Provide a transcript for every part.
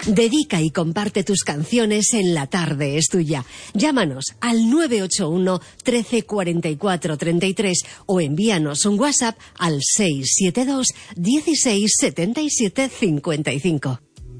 Dedica y comparte tus canciones en La Tarde es Tuya. Llámanos al 981 13 44 33 o envíanos un WhatsApp al 672 16 77 55.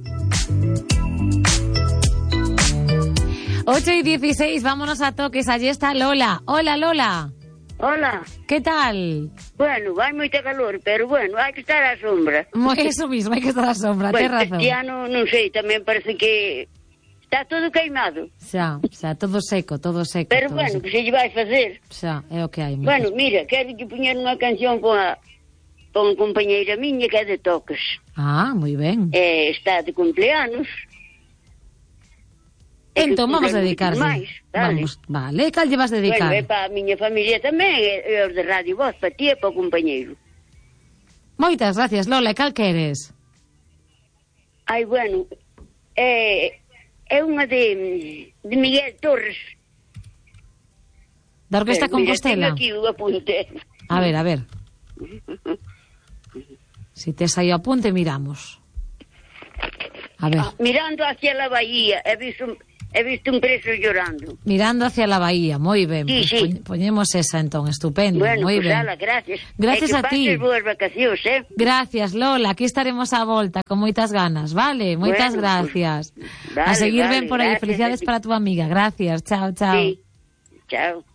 8:16, vámonos a toques. Allí está Lola. Hola, Lola. Hola. ¿Qué tal? Bueno, vai moita calor, pero bueno, hai que estar á sombra. Eso mismo, hai que estar á sombra, Bueno, tens razón. este ano, non sei, tamén parece que está todo queimado. Xa, todo seco, todo seco. Pero todo bueno, seco. que se lle vai facer. Xa, é o que hai. Bueno, mira, quero que poñer unha canción para unha compañeira miña que é de Toques. Ah, moi ben. Está de cumpleanos. Entón vamos a dedicarse. Máis, vale. Vamos, vale, cal lle vas a dedicar? Bueno, é para a miña familia tamén, e os de Radio Voz, para ti e para o compañeiro. Moitas gracias, Lola, e cal queres? Ai, bueno, é unha de Miguel Torres. Da Orquesta Compostela. Mira, tengo aquí o apunte. A ver. Si tes aí o apunte, miramos. A ver. Mirando hacia la bahía, he visto un preso llorando. Mirando hacia la bahía, moi ben. Sí, Pues sí. Poñemos esa entón, estupendo, Bueno, moi pues ben. ala, gracias. Gracias a ti. Que pases boas vacacións, Gracias, Lola, aquí estaremos á volta con moitas ganas, vale? Moitas Bueno, gracias. Pues, vale, a seguir vale, ben por aí. gracias. Felicidades para tu amiga. Gracias. Chao, chao. Sí. Chao.